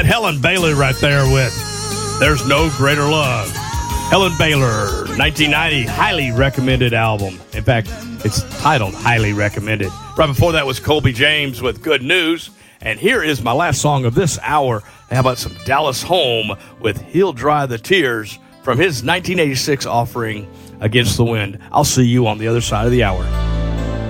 Helen Baylor right there with There's No Greater Love. Helen Baylor, 1990, highly recommended album. In fact, it's titled Highly Recommended. Right before that was Colby James with Good News. And here is my last song of this hour. How about some Dallas Home with He'll Dry the Tears from his 1986 offering, Against the Wind. I'll see you on the other side of the hour.